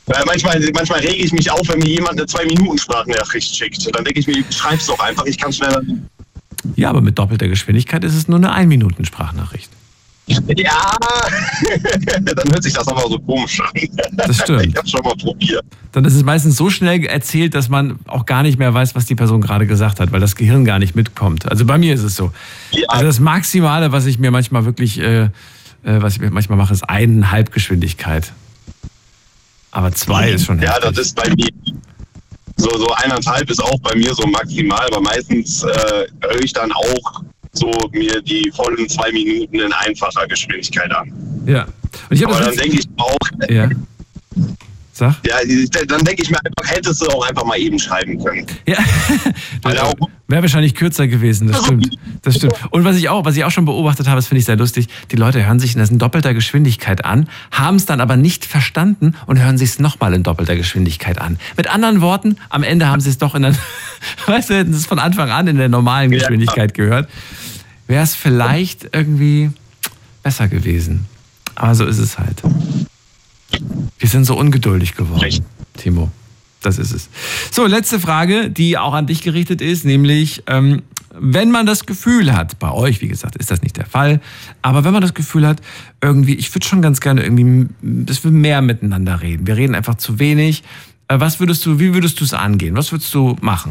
Manchmal rege ich mich auf, wenn mir jemand eine 2-Minuten-Sprachnachricht schickt. Dann denke ich mir, schreib's doch einfach, ich kann schneller. Ja, aber mit doppelter Geschwindigkeit ist es nur eine 1-Minuten-Sprachnachricht. Ja, dann hört sich das aber so komisch an. Das stimmt. Ich hab's schon mal probiert. Dann ist es meistens so schnell erzählt, dass man auch gar nicht mehr weiß, was die Person gerade gesagt hat, weil das Gehirn gar nicht mitkommt. Also bei mir ist es so. Ja. Also das Maximale, was ich mir manchmal wirklich, mache, ist 1,5 Geschwindigkeit. Aber 2 ist schon heftig. Ja, das ist bei mir. So 1,5 ist auch bei mir so maximal, aber meistens höre ich dann auch so mir die vollen 2 Minuten in einfacher Geschwindigkeit an. Ja. Und aber dann denke ich auch, ja. Sag? Ja, dann denke ich mir einfach, hättest du auch einfach mal eben schreiben können. Ja, wäre wahrscheinlich kürzer gewesen, das stimmt. Das stimmt. Und was ich auch schon beobachtet habe, das finde ich sehr lustig, die Leute hören sich das in doppelter Geschwindigkeit an, haben es dann aber nicht verstanden und hören sich es nochmal in doppelter Geschwindigkeit an. Mit anderen Worten, am Ende haben sie es doch weißt du, hätten sie es von Anfang an in der normalen Geschwindigkeit gehört. Wäre es vielleicht irgendwie besser gewesen. Aber so ist es halt. Wir sind so ungeduldig geworden, Timo. Das ist es. So, letzte Frage, die auch an dich gerichtet ist, nämlich, wenn man das Gefühl hat, bei euch, wie gesagt, ist das nicht der Fall, aber wenn man das Gefühl hat, irgendwie, ich würde schon ganz gerne irgendwie, dass wir mehr miteinander reden. Wir reden einfach zu wenig. Wie würdest du es angehen? Was würdest du machen?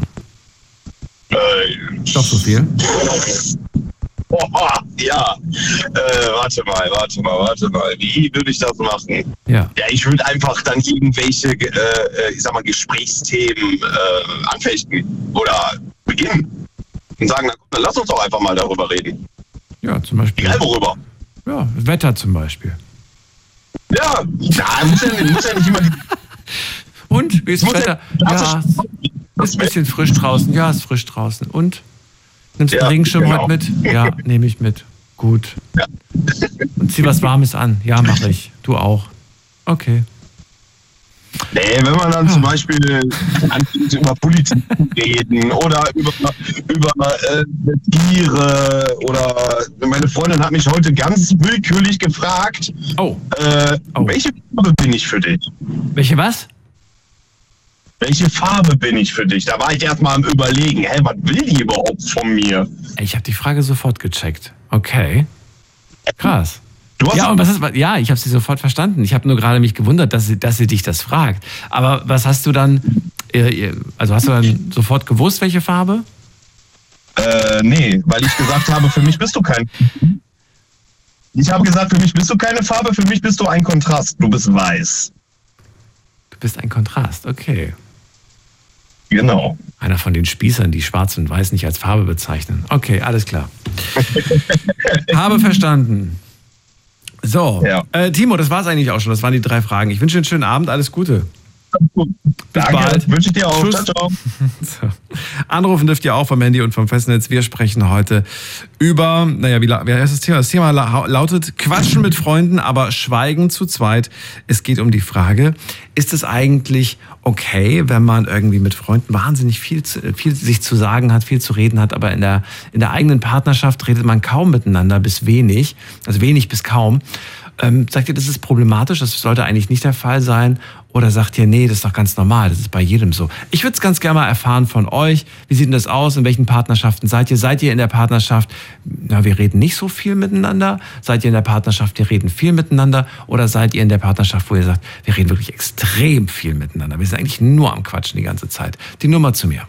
Doch so viel? Ja, warte mal. Wie würde ich das machen? Ja, ich würde einfach dann irgendwelche, Gesprächsthemen anfechten oder beginnen und sagen, dann lass uns doch einfach mal darüber reden. Ja, zum Beispiel. Egal worüber. Ja, Wetter zum Beispiel. Ja, muss ja nicht immer. Und, wie ist das Wetter? Ja, ist ein bisschen frisch draußen. Ja, ist frisch draußen. Und? Nimmst du einen Regenschirm heute mit? Ja, nehme ich mit. Gut. Ja. Und zieh was Warmes an. Ja, mache ich. Du auch. Okay. Nee, wenn man dann zum Beispiel über Politik reden oder über Tiere oder meine Freundin hat mich heute ganz willkürlich gefragt, welche Farbe bin ich für dich? Welche was? Welche Farbe bin ich für dich? Da war ich erstmal am Überlegen, was will die überhaupt von mir? Ich habe die Frage sofort gecheckt. Okay. Krass. Ja, und ja, ich habe sie sofort verstanden. Ich habe nur gerade mich gewundert, dass sie dich das fragt. Aber was hast du dann, hast du dann sofort gewusst, welche Farbe? Nee, weil ich gesagt habe, für mich bist du kein... Ich habe gesagt, für mich bist du keine Farbe, für mich bist du ein Kontrast. Du bist weiß. Du bist ein Kontrast, okay. Genau. Einer von den Spießern, die Schwarz und Weiß nicht als Farbe bezeichnen. Okay, alles klar. Habe verstanden. So, ja. Timo, das war's eigentlich auch schon. Das waren die 3 Fragen. Ich wünsche dir einen schönen Abend. Alles Gute. Bis Danke. Bald. Wünsche ich dir auch. Tschüss. Ciao, ciao. So. Anrufen dürft ihr auch vom Handy und vom Festnetz. Wir sprechen heute über, wie heißt das Thema? Das Thema lautet Quatschen mit Freunden, aber Schweigen zu zweit. Es geht um die Frage, ist es eigentlich okay, wenn man irgendwie mit Freunden wahnsinnig viel sich zu sagen hat, viel zu reden hat, aber in der eigenen Partnerschaft redet man kaum miteinander, bis wenig, also wenig bis kaum. Sagt ihr, das ist problematisch, das sollte eigentlich nicht der Fall sein? Oder sagt ihr, nee, das ist doch ganz normal, das ist bei jedem so? Ich würde es ganz gerne mal erfahren von euch. Wie sieht denn das aus? In welchen Partnerschaften seid ihr? Seid ihr in der Partnerschaft, wir reden nicht so viel miteinander? Seid ihr in der Partnerschaft, wir reden viel miteinander? Oder seid ihr in der Partnerschaft, wo ihr sagt, wir reden wirklich extrem viel miteinander? Wir sind eigentlich nur am Quatschen die ganze Zeit. Die Nummer zu mir.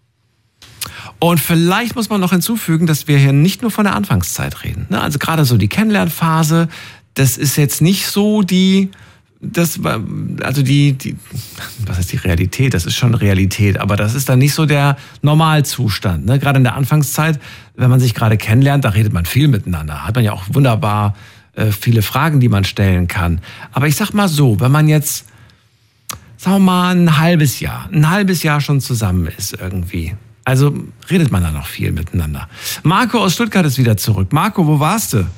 Und vielleicht muss man noch hinzufügen, dass wir hier nicht nur von der Anfangszeit reden. Also gerade so die Kennenlernphase, das ist jetzt nicht so was heißt die Realität? Das ist schon Realität, aber das ist dann nicht so der Normalzustand. Ne? Gerade in der Anfangszeit, wenn man sich gerade kennenlernt, da redet man viel miteinander. Hat man ja auch wunderbar viele Fragen, die man stellen kann. Aber ich sag mal so, wenn man jetzt, sagen wir mal, ein halbes Jahr schon zusammen ist irgendwie, also redet man da noch viel miteinander. Marco aus Stuttgart ist wieder zurück. Marco, wo warst du?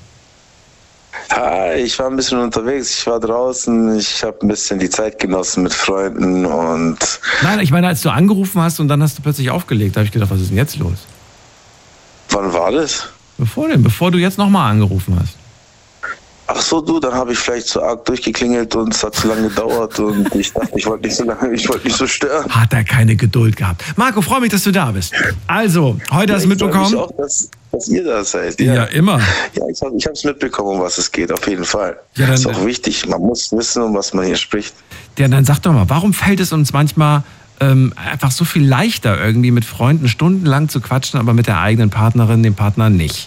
Hi, ich war ein bisschen unterwegs, ich war draußen, ich habe ein bisschen die Zeit genossen mit Freunden und... Nein, ich meine, als du angerufen hast und dann hast du plötzlich aufgelegt, da habe ich gedacht, was ist denn jetzt los? Wann war das? Bevor du jetzt nochmal angerufen hast. ach so, du, dann habe ich vielleicht zu arg durchgeklingelt und es hat zu lange gedauert und ich dachte, ich wollte nicht so stören. Hat er keine Geduld gehabt. Marco, freue mich, dass du da bist. Also, heute hast du mitbekommen. Ich auch, dass ihr da seid. Ja, immer. Ja, ich habe es mitbekommen, um was es geht, auf jeden Fall. Ja, das ist auch wichtig, man muss wissen, um was man hier spricht. Ja, dann sag doch mal, warum fällt es uns manchmal einfach so viel leichter, irgendwie mit Freunden stundenlang zu quatschen, aber mit der eigenen Partnerin, dem Partner nicht?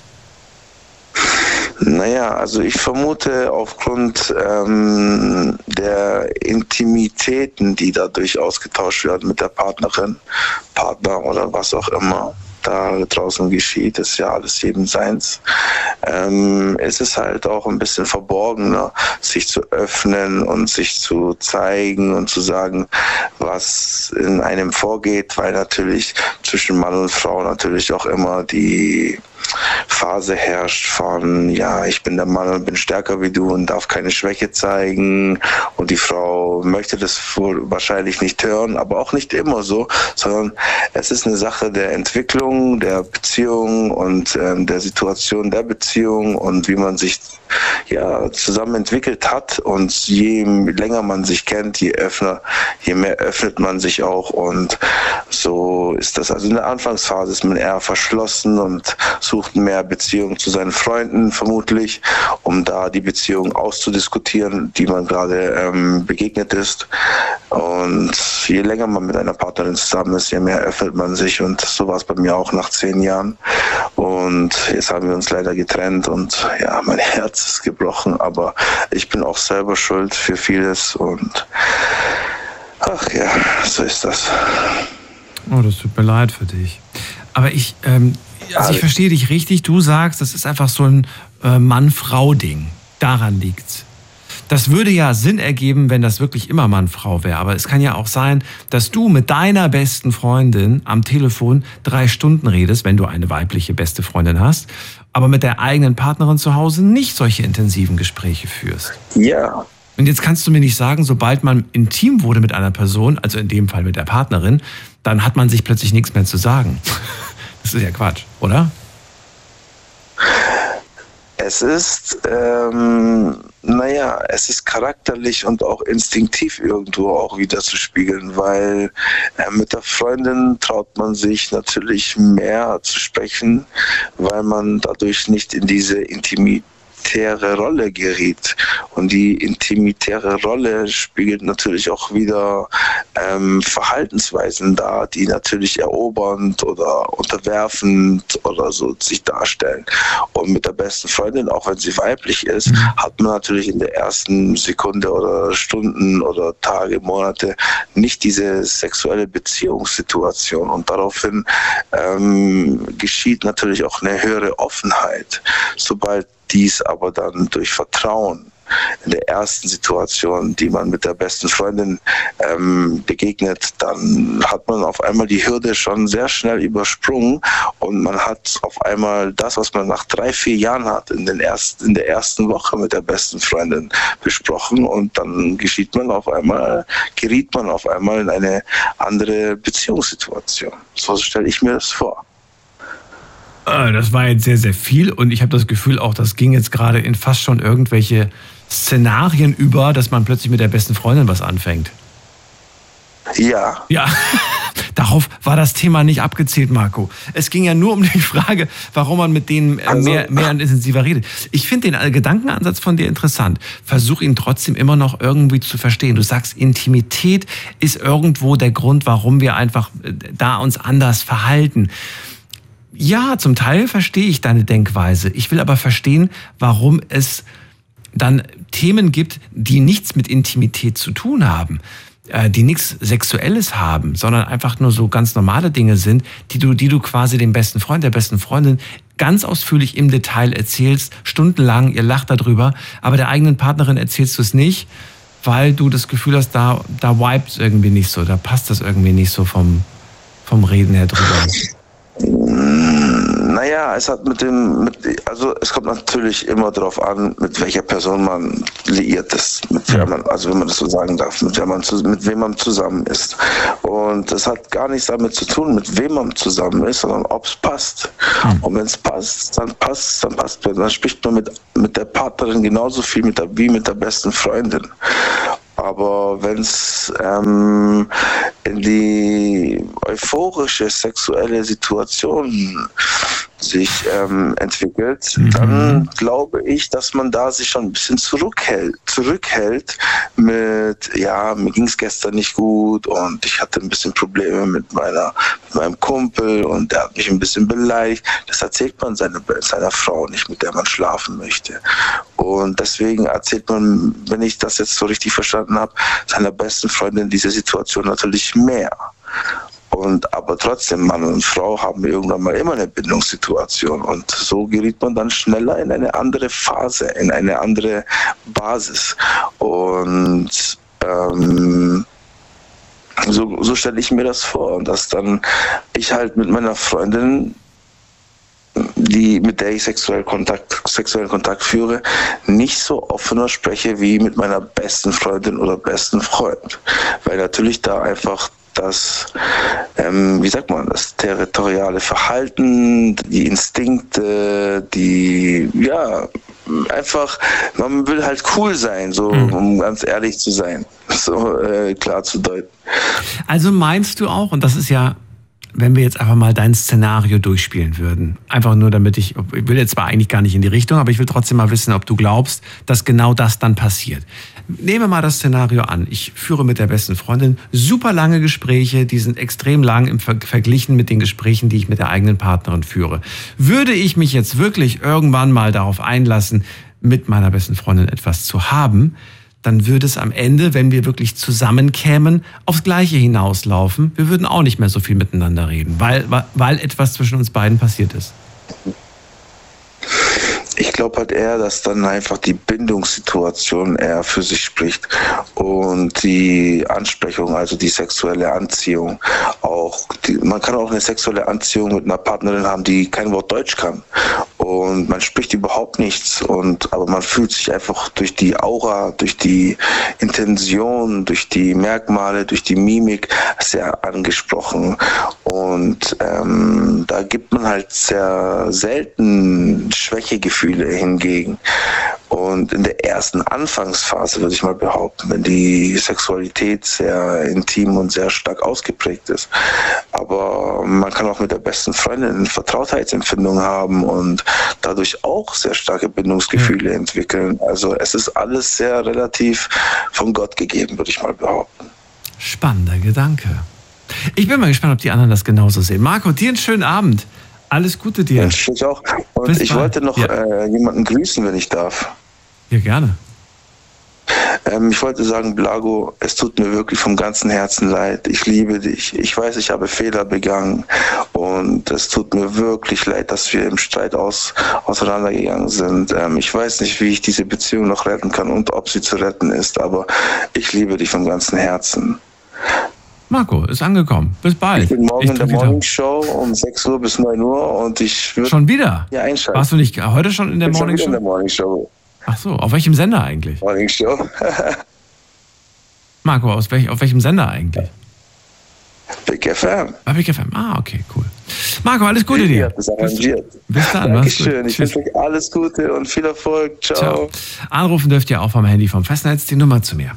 Naja, also ich vermute aufgrund der Intimitäten, die dadurch ausgetauscht werden mit der Partnerin, Partner oder was auch immer da draußen geschieht, ist ja alles jedem seins, ist es halt auch ein bisschen verborgener, sich zu öffnen und sich zu zeigen und zu sagen, was in einem vorgeht, weil natürlich zwischen Mann und Frau natürlich auch immer die Phase herrscht von, ja, ich bin der Mann und bin stärker wie du und darf keine Schwäche zeigen, und die Frau möchte das wohl wahrscheinlich nicht hören, aber auch nicht immer so, sondern es ist eine Sache der Entwicklung, der Beziehung und der Situation der Beziehung und wie man sich ja zusammen entwickelt hat, und je länger man sich kennt, je mehr öffnet man sich auch, und so ist das. Also in der Anfangsphase ist man eher verschlossen und sucht mehr Beziehung zu seinen Freunden vermutlich, um da die Beziehung auszudiskutieren, die man gerade begegnet ist. Und je länger man mit einer Partnerin zusammen ist, je mehr öffnet man sich, und so war es bei mir auch nach 10 Jahren. Und jetzt haben wir uns leider getrennt und ja, mein Herz ist gebrochen, aber ich bin auch selber schuld für vieles und ach ja, so ist das. Oh, das tut mir leid für dich. Aber ich verstehe dich richtig. Du sagst, das ist einfach so ein Mann-Frau-Ding. Daran liegt's. Das würde ja Sinn ergeben, wenn das wirklich immer Mann-Frau wäre. Aber es kann ja auch sein, dass du mit deiner besten Freundin am Telefon 3 Stunden redest, wenn du eine weibliche beste Freundin hast, aber mit der eigenen Partnerin zu Hause nicht solche intensiven Gespräche führst. Ja. Und jetzt kannst du mir nicht sagen, sobald man intim wurde mit einer Person, also in dem Fall mit der Partnerin, dann hat man sich plötzlich nichts mehr zu sagen. Das ist ja Quatsch, oder? Es ist, es ist charakterlich und auch instinktiv irgendwo auch wieder zu spiegeln, weil mit der Freundin traut man sich natürlich mehr zu sprechen, weil man dadurch nicht in diese intimitäre Rolle geriet. Und die intimitäre Rolle spiegelt natürlich auch wieder Verhaltensweisen dar, die natürlich erobernd oder unterwerfend oder so sich darstellen. Und mit der besten Freundin, auch wenn sie weiblich ist, hat man natürlich in der ersten Sekunde oder Stunden oder Tage, Monate nicht diese sexuelle Beziehungssituation. Und daraufhin geschieht natürlich auch eine höhere Offenheit. Sobald dies aber dann durch Vertrauen in der ersten Situation, die man mit der besten Freundin begegnet, dann hat man auf einmal die Hürde schon sehr schnell übersprungen und man hat auf einmal das, was man nach 3-4 Jahren hat, in der ersten Woche mit der besten Freundin besprochen, und dann geriet man auf einmal in eine andere Beziehungssituation. So stelle ich mir das vor. Das war jetzt sehr, sehr viel, und ich habe das Gefühl auch, das ging jetzt gerade in fast schon irgendwelche Szenarien über, dass man plötzlich mit der besten Freundin was anfängt. Ja. Ja, darauf war das Thema nicht abgezielt, Marco. Es ging ja nur um die Frage, warum man mit denen mehr und intensiver redet. Ich finde den Gedankenansatz von dir interessant. Versuch ihn trotzdem immer noch irgendwie zu verstehen. Du sagst, Intimität ist irgendwo der Grund, warum wir einfach da uns anders verhalten. Ja, zum Teil verstehe ich deine Denkweise. Ich will aber verstehen, warum es dann Themen gibt, die nichts mit Intimität zu tun haben, die nichts Sexuelles haben, sondern einfach nur so ganz normale Dinge sind, die du quasi dem besten Freund, der besten Freundin ganz ausführlich im Detail erzählst, stundenlang, ihr lacht darüber, aber der eigenen Partnerin erzählst du es nicht, weil du das Gefühl hast, da vibes irgendwie nicht so, da passt das irgendwie nicht so vom Reden her drüber. Naja, es hat also es kommt natürlich immer darauf an, mit welcher Person man liiert ist, mit der man, also wenn man das so sagen darf, mit wem man zusammen ist. Und das hat gar nichts damit zu tun, mit wem man zusammen ist, sondern ob es passt. Und wenn es passt, dann passt. Dann spricht man mit der Partnerin genauso viel wie mit der besten Freundin. Aber wenn es in die euphorische sexuelle Situation sich entwickelt, dann glaube ich, dass man da sich schon ein bisschen zurückhält mit, ja, mir ging es gestern nicht gut und ich hatte ein bisschen Probleme mit meinem Kumpel und der hat mich ein bisschen beleidigt. Das erzählt man seiner Frau nicht, mit der man schlafen möchte. Und deswegen erzählt man, wenn ich das jetzt so richtig verstanden habe, seiner besten Freundin diese Situation natürlich mehr. Aber trotzdem, Mann und Frau haben irgendwann mal immer eine Bindungssituation und so gerät man dann schneller in eine andere Phase, in eine andere Basis. Und so stelle ich mir das vor, dass dann ich halt mit meiner Freundin, mit der ich sexuellen Kontakt führe, nicht so offener spreche wie mit meiner besten Freundin oder besten Freund. Weil natürlich da einfach das territoriale Verhalten, die Instinkte, man will halt cool sein, so, um ganz ehrlich zu sein, so klar zu deuten. Also meinst du auch, und das ist ja, wenn wir jetzt einfach mal dein Szenario durchspielen würden, einfach nur damit ich will jetzt zwar eigentlich gar nicht in die Richtung, aber ich will trotzdem mal wissen, ob du glaubst, dass genau das dann passiert. Nehmen wir mal das Szenario an. Ich führe mit der besten Freundin super lange Gespräche, die sind extrem lang verglichen mit den Gesprächen, die ich mit der eigenen Partnerin führe. Würde ich mich jetzt wirklich irgendwann mal darauf einlassen, mit meiner besten Freundin etwas zu haben, dann würde es am Ende, wenn wir wirklich zusammenkämen, aufs Gleiche hinauslaufen. Wir würden auch nicht mehr so viel miteinander reden, weil etwas zwischen uns beiden passiert ist. Ich glaube halt eher, dass dann einfach die Bindungssituation eher für sich spricht und die Ansprechung, also die sexuelle Anziehung. Man kann auch eine sexuelle Anziehung mit einer Partnerin haben, die kein Wort Deutsch kann. Und man spricht überhaupt nichts, aber man fühlt sich einfach durch die Aura, durch die Intention, durch die Merkmale, durch die Mimik sehr angesprochen. Und da gibt man halt sehr selten Schwächegefühle hingegen. Und in der ersten Anfangsphase, würde ich mal behaupten, wenn die Sexualität sehr intim und sehr stark ausgeprägt ist. Aber man kann auch mit der besten Freundin eine Vertrautheitsempfindung haben und dadurch auch sehr starke Bindungsgefühle entwickeln. Also es ist alles sehr relativ von Gott gegeben, würde ich mal behaupten. Spannender Gedanke. Ich bin mal gespannt, ob die anderen das genauso sehen. Marco, dir einen schönen Abend. Alles Gute dir. Ich auch. Und ich wollte noch jemanden grüßen, wenn ich darf. Ja, gerne. Ich wollte sagen, Blago, es tut mir wirklich vom ganzen Herzen leid. Ich liebe dich. Ich weiß, ich habe Fehler begangen. Und es tut mir wirklich leid, dass wir im Streit auseinandergegangen sind. Ich weiß nicht, wie ich diese Beziehung noch retten kann und ob sie zu retten ist. Aber ich liebe dich vom ganzen Herzen. Marco, ist angekommen. Bis bald. Ich bin morgen in der Morningshow um 6 Uhr bis 9 Uhr und ich würde... Schon wieder? Ja, einschalten. Warst du nicht heute schon in der Morningshow? Ich bin schon wieder in der Morningshow. Ach so, auf welchem Sender eigentlich? Morningshow. Marco, auf welchem Sender eigentlich? Big FM. Big FM, okay, cool. Marco, alles Gute dir. Das arrangiert. Bis dann. Dankeschön. Ich wünsche euch alles Gute und viel Erfolg. Ciao. Anrufen dürft ihr auch vom Handy vom Festnetz. Die Nummer zu mir.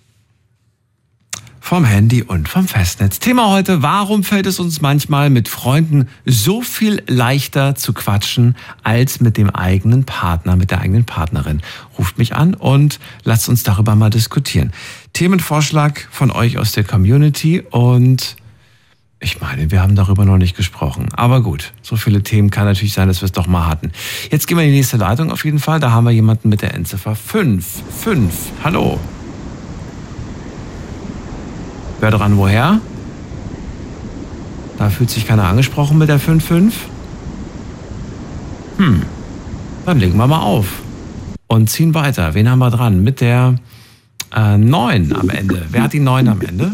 Vom Handy und vom Festnetz. Thema heute: Warum fällt es uns manchmal mit Freunden so viel leichter zu quatschen als mit dem eigenen Partner, mit der eigenen Partnerin? Ruft mich an und lasst uns darüber mal diskutieren. Themenvorschlag von euch aus der Community und ich meine, wir haben darüber noch nicht gesprochen. Aber gut, so viele Themen kann natürlich sein, dass wir es doch mal hatten. Jetzt gehen wir in die nächste Leitung auf jeden Fall. Da haben wir jemanden mit der Endziffer 5. Hallo. Wer dran, woher? Da fühlt sich keiner angesprochen mit der 5-5. Dann legen wir mal auf und ziehen weiter. Wen haben wir dran? Mit der 9 am Ende. Wer hat die 9 am Ende?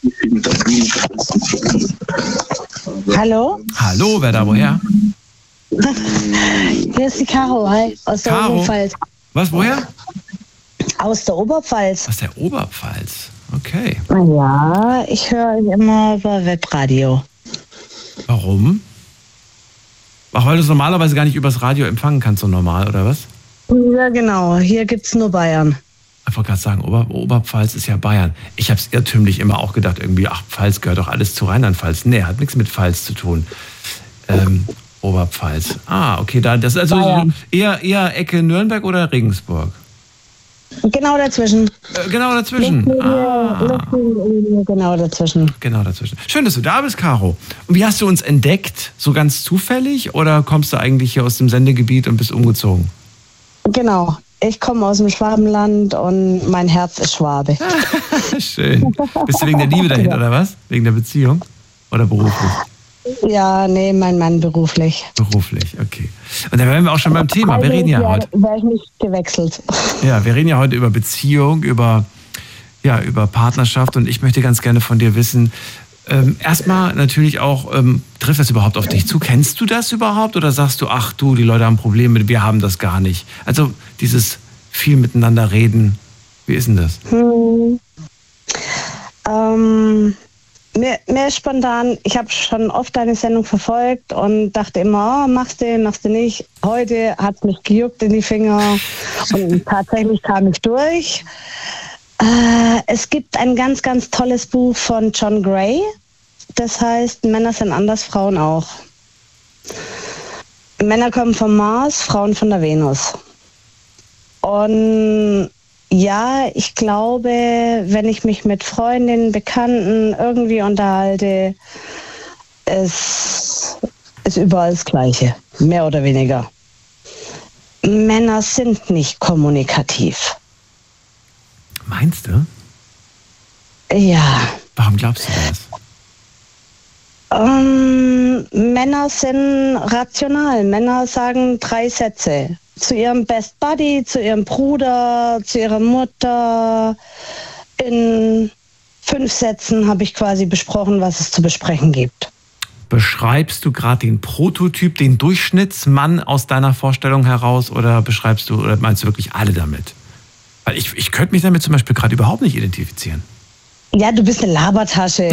Hallo? Hallo, wer da, woher? Hier ist die Caro, hi, aus der Oberpfalz. Was, woher? Aus der Oberpfalz. Aus der Oberpfalz, okay. Ja, ich höre immer über Webradio. Warum? Ach, weil du es normalerweise gar nicht übers Radio empfangen kannst, so normal, oder was? Ja, genau. Hier gibt's nur Bayern. Ich wollte gerade sagen, Oberpfalz ist ja Bayern. Ich habe es irrtümlich immer auch gedacht, irgendwie, ach, Pfalz gehört doch alles zu Rheinland-Pfalz. Nee, hat nichts mit Pfalz zu tun. Oberpfalz. Ah, okay, das ist also eher Ecke Nürnberg oder Regensburg? Genau dazwischen. Genau dazwischen. Genau dazwischen. Genau dazwischen. Schön, dass du da bist, Caro. Und wie hast du uns entdeckt? So ganz zufällig oder kommst du eigentlich hier aus dem Sendegebiet und bist umgezogen? Genau. Ich komme aus dem Schwabenland und mein Herz ist Schwabe. Schön. Bist du wegen der Liebe dahin, oder was? Wegen der Beziehung? Oder beruflich? Ja, nee, mein Mann beruflich. Beruflich, okay. Und da wären wir auch schon beim Thema. Wir reden ja heute. Wäre ich nicht gewechselt. Ja, wir reden ja heute über Beziehung, über Partnerschaft und ich möchte ganz gerne von dir wissen, erstmal natürlich auch, trifft das überhaupt auf dich zu? Kennst du das überhaupt oder sagst du, ach du, die Leute haben Probleme, wir haben das gar nicht? Also dieses viel miteinander reden, wie ist denn das? Mir ist spontan, ich habe schon oft deine Sendung verfolgt und dachte immer, machst du nicht. Heute hat es mich gejuckt in die Finger und tatsächlich kam ich durch. Es gibt ein ganz, ganz tolles Buch von John Gray. Das heißt, Männer sind anders, Frauen auch. Männer kommen vom Mars, Frauen von der Venus. Und ja, ich glaube, wenn ich mich mit Freundinnen, Bekannten irgendwie unterhalte, es ist überall das Gleiche, mehr oder weniger. Männer sind nicht kommunikativ. Meinst du? Ja. Warum glaubst du das? Männer sind rational. Männer sagen 3 Sätze. Zu ihrem Best Buddy, zu ihrem Bruder, zu ihrer Mutter. In 5 Sätzen habe ich quasi besprochen, was es zu besprechen gibt. Beschreibst du gerade den Prototyp, den Durchschnittsmann aus deiner Vorstellung heraus oder meinst du wirklich alle damit? Weil ich könnte mich damit zum Beispiel gerade überhaupt nicht identifizieren. Ja, du bist eine Labertasche.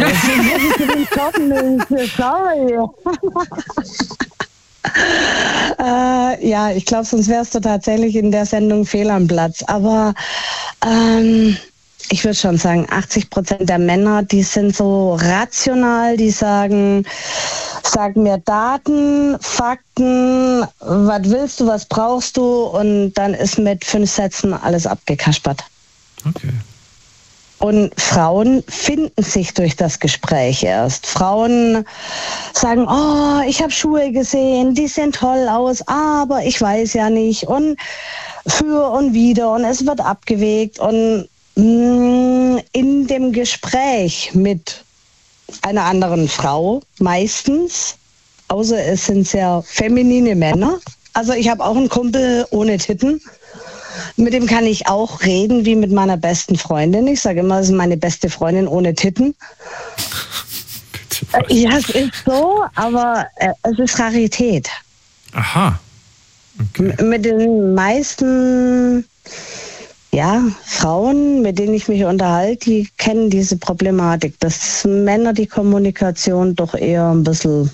Ja, ich glaube, sonst wärst du tatsächlich in der Sendung fehl am Platz. Aber ich würde schon sagen, 80% der Männer, die sind so rational, die sagen, sag mir Daten, Fakten, was willst du, was brauchst du? Und dann ist mit 5 Sätzen alles abgekaspert. Okay. Und Frauen finden sich durch das Gespräch erst. Frauen sagen, oh, ich habe Schuhe gesehen, die sehen toll aus, aber ich weiß ja nicht. Und für und wider und es wird abgewegt. Und in dem Gespräch mit einer anderen Frau meistens, außer es sind sehr feminine Männer. Also ich habe auch einen Kumpel ohne Titten. Mit dem kann ich auch reden wie mit meiner besten Freundin. Ich sage immer, es ist meine beste Freundin ohne Titten. Ja, es ist so, aber es ist Rarität. Aha. Okay. Mit den meisten Frauen, mit denen ich mich unterhalte, die kennen diese Problematik, dass Männer die Kommunikation doch eher ein bisschen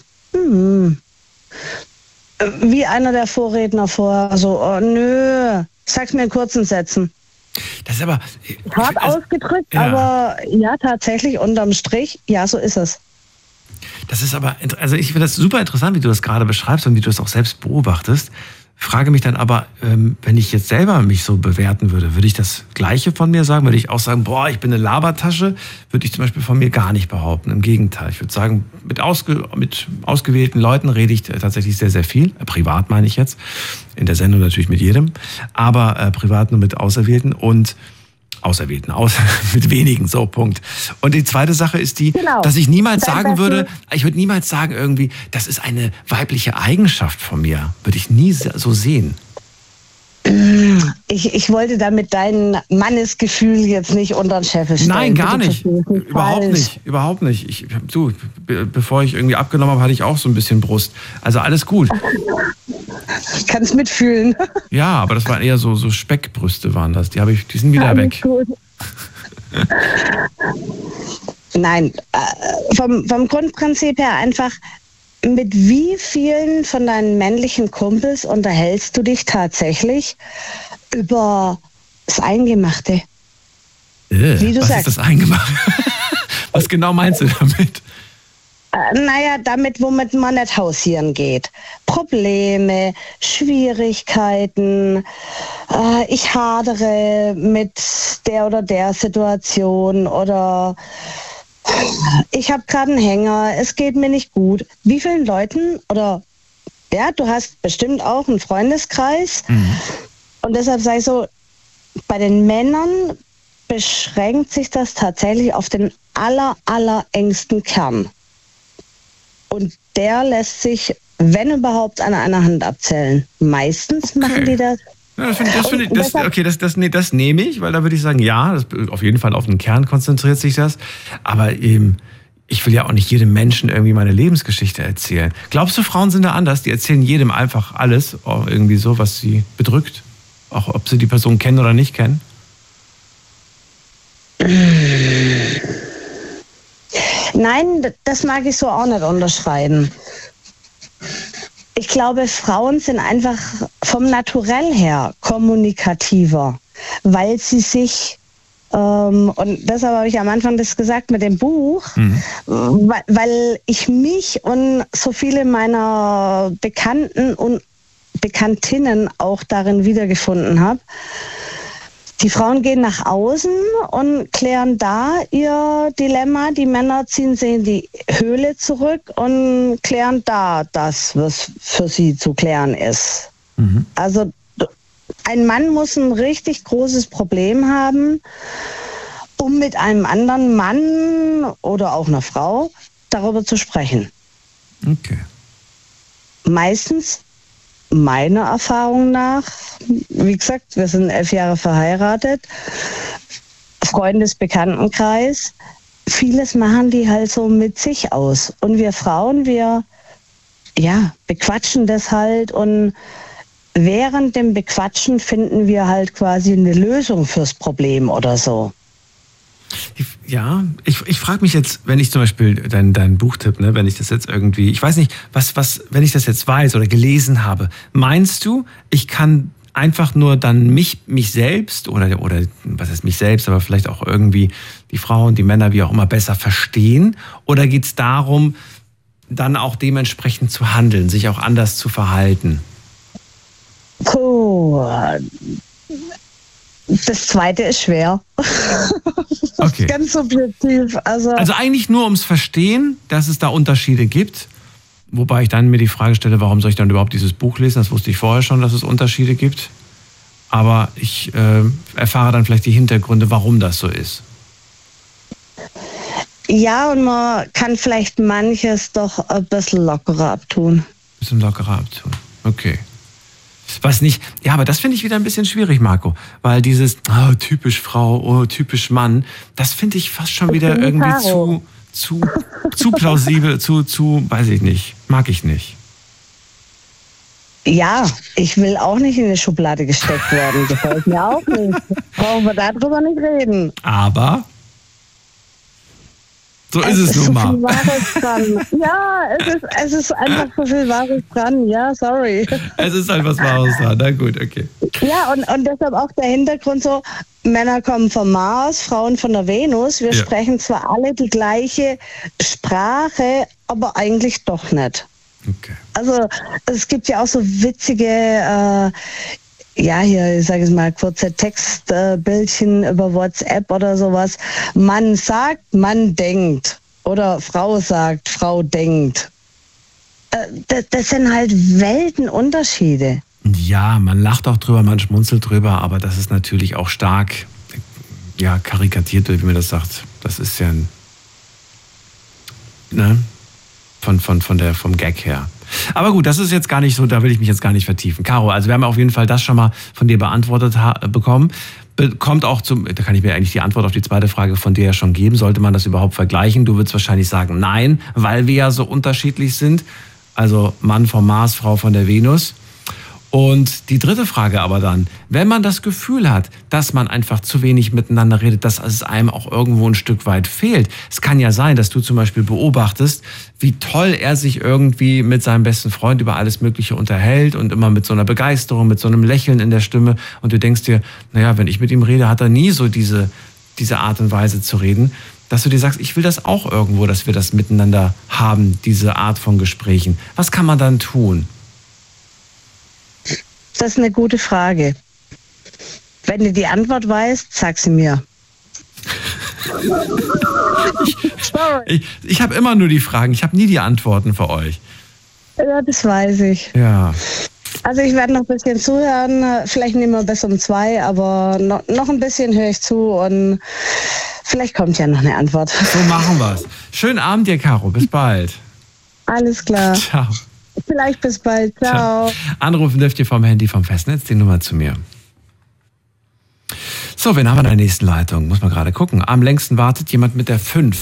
wie einer der Vorredner vorher, so, oh nö, sag's mir in kurzen Sätzen. Das ist aber hart ausgedrückt, ja. Aber ja, tatsächlich unterm Strich, ja, so ist es. Das ist aber, also ich finde das super interessant, wie du das gerade beschreibst und wie du es auch selbst beobachtest. Frage mich dann aber, wenn ich jetzt selber mich so bewerten würde ich das Gleiche von mir sagen? Würde ich auch sagen, boah, ich bin eine Labertasche? Würde ich zum Beispiel von mir gar nicht behaupten. Im Gegenteil, ich würde sagen, mit ausgewählten Leuten rede ich tatsächlich sehr, sehr viel. Privat meine ich jetzt. In der Sendung natürlich mit jedem. Aber privat nur mit Auserwählten und mit wenigen, so, Punkt. Und die zweite Sache ist die, dass ich niemals sagen würde, ich würde niemals sagen irgendwie, das ist eine weibliche Eigenschaft von mir. Würde ich nie so sehen. Ich wollte damit dein Mannesgefühl jetzt nicht unter den Scheffel stellen. Nein, gar Bitte nicht. versteh's nicht Überhaupt falsch. nicht. Überhaupt nicht. Bevor ich irgendwie abgenommen habe, hatte ich auch so ein bisschen Brust. Also alles gut. Ich kann es mitfühlen. Ja, aber das waren eher so Speckbrüste waren das. Die sind wieder Alles weg. gut. Nein, vom Grundprinzip her einfach, mit wie vielen von deinen männlichen Kumpels unterhältst du dich tatsächlich über das Eingemachte? Wie du Was sagst. ist das Eingemacht? Was genau meinst du damit? Naja, damit, womit man nicht hausieren geht. Probleme, Schwierigkeiten, ich hadere mit der oder der Situation oder ich habe gerade einen Hänger, es geht mir nicht gut. Wie vielen Leuten oder ja, du hast bestimmt auch einen Freundeskreis und deshalb sage ich so, bei den Männern beschränkt sich das tatsächlich auf den allerengsten Kern. Und der lässt sich, wenn überhaupt, an einer Hand abzählen. Meistens machen die das. Ja, das nehme ich, weil da würde ich sagen, ja, auf jeden Fall auf den Kern konzentriert sich das. Aber ich will ja auch nicht jedem Menschen irgendwie meine Lebensgeschichte erzählen. Glaubst du, Frauen sind da anders? Die erzählen jedem einfach alles, irgendwie so, was sie bedrückt? Auch ob sie die Person kennen oder nicht kennen? Nein, das mag ich so auch nicht unterschreiben. Ich glaube, Frauen sind einfach vom Naturell her kommunikativer, weil sie sich, und deshalb habe ich am Anfang das gesagt mit dem Buch, weil ich mich und so viele meiner Bekannten und Bekanntinnen auch darin wiedergefunden habe. Die Frauen gehen nach außen und klären da ihr Dilemma. Die Männer ziehen sie in die Höhle zurück und klären da das, was für sie zu klären ist. Also ein Mann muss ein richtig großes Problem haben, um mit einem anderen Mann oder auch einer Frau darüber zu sprechen. Okay. Meistens meiner Erfahrung nach, wie gesagt, wir sind 11 Jahre verheiratet, Freundesbekanntenkreis, vieles machen die halt so mit sich aus. Und wir Frauen, wir bequatschen das halt und während dem Bequatschen finden wir halt quasi eine Lösung fürs Problem oder so. Ja, ich frage mich jetzt, wenn ich zum Beispiel dein Buchtipp, ne, wenn ich das jetzt irgendwie, ich weiß nicht, was, wenn ich das jetzt weiß oder gelesen habe, meinst du, ich kann einfach nur dann mich selbst oder was heißt mich selbst, aber vielleicht auch irgendwie die Frauen, die Männer, wie auch immer, besser verstehen? Oder geht es darum, dann auch dementsprechend zu handeln, sich auch anders zu verhalten? Puh. Das zweite ist schwer. Okay. Ganz subjektiv. Also eigentlich nur ums Verstehen, dass es da Unterschiede gibt. Wobei ich dann mir die Frage stelle, warum soll ich dann überhaupt dieses Buch lesen? Das wusste ich vorher schon, dass es Unterschiede gibt. Aber ich erfahre dann vielleicht die Hintergründe, warum das so ist. ja, und man kann vielleicht manches doch ein bisschen lockerer abtun. Okay. Was nicht, ja, aber das finde ich wieder ein bisschen schwierig, Marco. Weil dieses typisch Frau, typisch Mann, das finde ich fast schon wieder irgendwie zu plausibel, zu, weiß ich nicht, mag ich nicht. Ja, ich will auch nicht in eine Schublade gesteckt werden. Gefällt mir auch nicht. Brauchen wir darüber nicht reden. Aber so ist es nun mal. So viel Wahres dran. Ja, es ist einfach so viel Wahres dran. Ja, sorry. Es ist halt was Wahres dran. Na gut, okay. Ja, und deshalb auch der Hintergrund so, Männer kommen vom Mars, Frauen von der Venus. Wir sprechen zwar alle die gleiche Sprache, aber eigentlich doch nicht. Okay. Also es gibt ja auch so witzige, hier, ich sage es mal, kurze Textbildchen über WhatsApp oder sowas. Mann sagt, Mann denkt. Oder Frau sagt, Frau denkt. Das sind halt Weltenunterschiede. Ja, man lacht auch drüber, man schmunzelt drüber, aber das ist natürlich auch stark, karikatiert, wie man das sagt. Das ist ja vom Gag her. Aber gut, das ist jetzt gar nicht so, da will ich mich jetzt gar nicht vertiefen. Caro, also wir haben auf jeden Fall das schon mal von dir beantwortet bekommen. Kommt auch da kann ich mir eigentlich die Antwort auf die zweite Frage von dir ja schon geben. Sollte man das überhaupt vergleichen? Du würdest wahrscheinlich sagen, nein, weil wir ja so unterschiedlich sind. Also Mann vom Mars, Frau von der Venus. Und die dritte Frage aber dann, wenn man das Gefühl hat, dass man einfach zu wenig miteinander redet, dass es einem auch irgendwo ein Stück weit fehlt. Es kann ja sein, dass du zum Beispiel beobachtest, wie toll er sich irgendwie mit seinem besten Freund über alles Mögliche unterhält und immer mit so einer Begeisterung, mit so einem Lächeln in der Stimme. Und du denkst dir, naja, wenn ich mit ihm rede, hat er nie so diese Art und Weise zu reden. Dass du dir sagst, ich will das auch irgendwo, dass wir das miteinander haben, diese Art von Gesprächen. Was kann man dann tun? Das ist eine gute Frage. Wenn du die Antwort weißt, sag sie mir. Ich habe immer nur die Fragen, ich habe nie die Antworten für euch. Ja, das weiß ich. Ja. Also ich werde noch ein bisschen zuhören, vielleicht nicht mehr bis um 2, aber noch ein bisschen höre ich zu und vielleicht kommt ja noch eine Antwort. So machen wir's. Schönen Abend dir, Caro, bis bald. Alles klar. Ciao. Vielleicht bis bald. Ciao. Anrufen dürft ihr vom Handy vom Festnetz die Nummer zu mir. So, wen haben wir in der nächsten Leitung? Muss man gerade gucken. Am längsten wartet jemand mit der 5.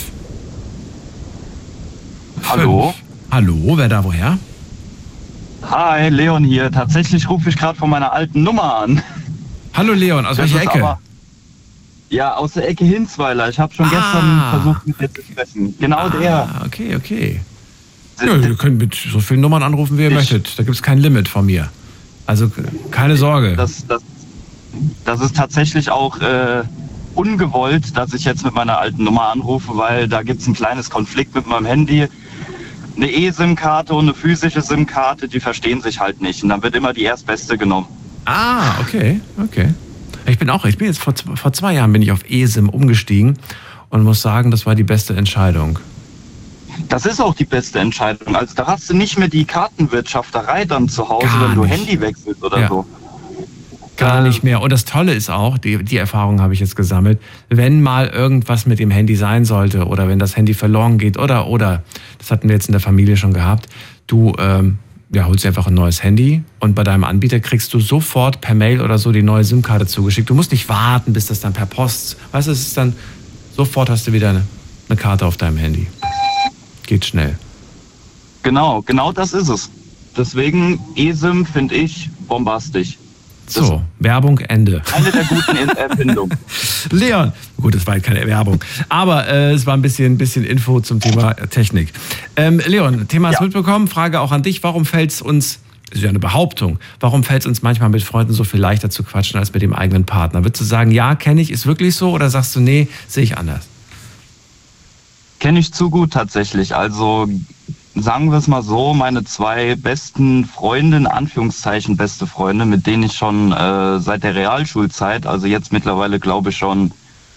Hallo? Hallo, wer da woher? Hi, Leon hier. Tatsächlich rufe ich gerade von meiner alten Nummer an. Hallo Leon, aus welcher Ecke? Aus der Ecke Hinzweiler. Ich habe schon gestern versucht, mit dir zu sprechen. Genau der. Okay. Ja, ihr könnt mit so vielen Nummern anrufen, wie ihr möchtet. Da gibt es kein Limit von mir. Also keine Sorge. Das ist tatsächlich auch ungewollt, dass ich jetzt mit meiner alten Nummer anrufe, weil da gibt es ein kleines Konflikt mit meinem Handy. Eine E-SIM-Karte und eine physische SIM-Karte, die verstehen sich halt nicht. Und dann wird immer die erstbeste genommen. Okay. Ich bin jetzt vor 2 Jahren bin ich auf eSIM umgestiegen und muss sagen, das war die beste Entscheidung. Das ist auch die beste Entscheidung. Also da hast du nicht mehr die Kartenwirtschafterei dann zu Hause, wenn du Handy wechselst oder so. Gar nicht mehr. Und das Tolle ist auch, die Erfahrung habe ich jetzt gesammelt, wenn mal irgendwas mit dem Handy sein sollte oder wenn das Handy verloren geht oder das hatten wir jetzt in der Familie schon gehabt, du holst dir einfach ein neues Handy und bei deinem Anbieter kriegst du sofort per Mail oder so die neue SIM-Karte zugeschickt. Du musst nicht warten, bis das dann per Post, weißt du, es ist dann, sofort hast du wieder eine Karte auf deinem Handy. Geht schnell. Genau das ist es. Deswegen eSIM finde ich bombastisch. So, Werbung, Ende. Eine der guten Erfindungen. Leon, gut, das war keine Werbung, aber es war ein bisschen Info zum Thema Technik. Leon, Thema hast mitbekommen, Frage auch an dich, warum fällt es uns, das ist ja eine Behauptung, warum fällt es uns manchmal mit Freunden so viel leichter zu quatschen als mit dem eigenen Partner? Würdest du sagen, ja, kenne ich, ist wirklich so, oder sagst du, nee, sehe ich anders? Kenne ich zu gut tatsächlich. Also sagen wir es mal so, meine 2 besten Freunde, in Anführungszeichen beste Freunde, mit denen ich schon seit der Realschulzeit, also jetzt mittlerweile glaube ich schon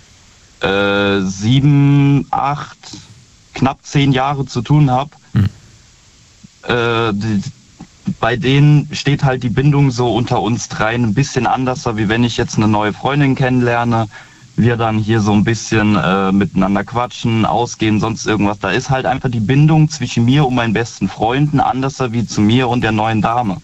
7, 8, knapp 10 Jahre zu tun habe. Bei denen steht halt die Bindung so unter uns dreien ein bisschen anders, wie wenn ich jetzt eine neue Freundin kennenlerne. Wir dann hier so ein bisschen miteinander quatschen, ausgehen, sonst irgendwas. Da ist halt einfach die Bindung zwischen mir und meinen besten Freunden anders wie zu mir und der neuen Dame.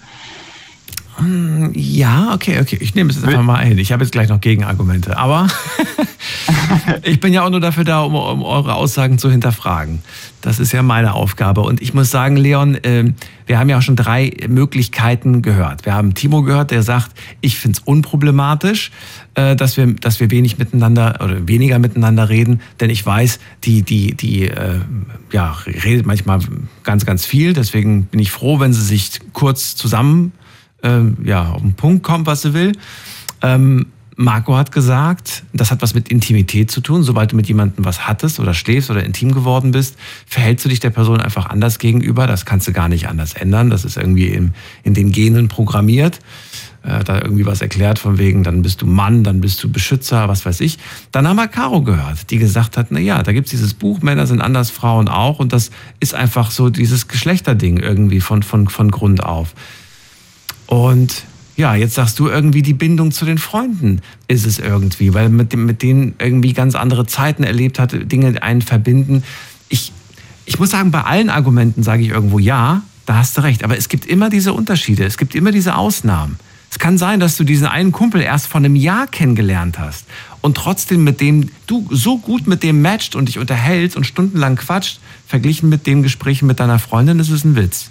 Ja, okay. Ich nehme es jetzt einfach mal hin. Ich habe jetzt gleich noch Gegenargumente. Aber ich bin ja auch nur dafür da, um eure Aussagen zu hinterfragen. Das ist ja meine Aufgabe. Und ich muss sagen, Leon, wir haben ja auch schon 3 Möglichkeiten gehört. Wir haben Timo gehört, der sagt, ich finde es unproblematisch, dass wir weniger miteinander reden. Denn ich weiß, die redet manchmal ganz, ganz viel. Deswegen bin ich froh, wenn sie sich kurz zusammen auf den Punkt kommt, was sie will. Marco hat gesagt, das hat was mit Intimität zu tun. Sobald du mit jemandem was hattest oder schläfst oder intim geworden bist, verhältst du dich der Person einfach anders gegenüber. Das kannst du gar nicht anders ändern. Das ist irgendwie in den Genen programmiert. Da irgendwie was erklärt von wegen, dann bist du Mann, dann bist du Beschützer, was weiß ich. Dann haben wir Caro gehört, die gesagt hat, da gibt's dieses Buch, Männer sind anders, Frauen auch. Und das ist einfach so dieses Geschlechterding irgendwie von Grund auf. Und ja, jetzt sagst du irgendwie, die Bindung zu den Freunden ist es irgendwie, weil mit denen irgendwie ganz andere Zeiten erlebt hat, Dinge einen verbinden. Ich muss sagen, bei allen Argumenten sage ich irgendwo ja, Da hast du recht. Aber es gibt immer diese Unterschiede. Es gibt immer diese Ausnahmen. Es kann sein, dass du diesen einen Kumpel erst vor einem Jahr kennengelernt hast und trotzdem mit dem du so gut mit dem matcht und dich unterhältst und stundenlang quatscht, verglichen mit den Gesprächen mit deiner Freundin, ist es ein Witz.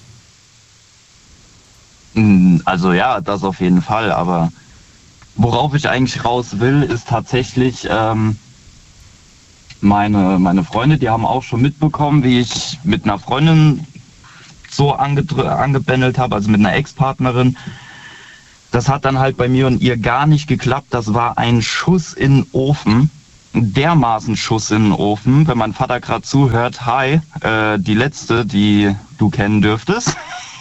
Also ja, das auf jeden Fall. Aber worauf ich eigentlich raus will, ist tatsächlich meine Freunde, die haben auch schon mitbekommen, wie ich mit einer Freundin so angebändelt habe, also mit einer Ex-Partnerin. Das hat dann halt bei mir und ihr gar nicht geklappt. Das war ein Schuss in den Ofen. Ein dermaßen Schuss in den Ofen. Wenn mein Vater gerade zuhört, hi, die letzte, die du kennen dürftest.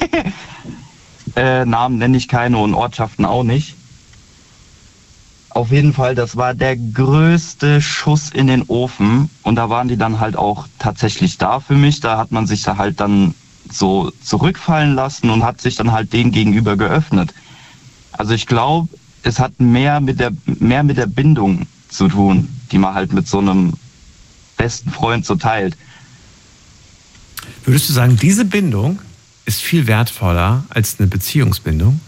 Namen nenne ich keine und Ortschaften auch nicht. Auf jeden Fall, das war der größte Schuss in den Ofen. Und da waren die dann halt auch tatsächlich da für mich. Da hat man sich da halt dann so zurückfallen lassen und hat sich dann halt denen gegenüber geöffnet. Also ich glaube, es hat mehr mit der Bindung zu tun, die man halt mit so einem besten Freund so teilt. Würdest du sagen, diese Bindung ist viel wertvoller als eine Beziehungsbindung?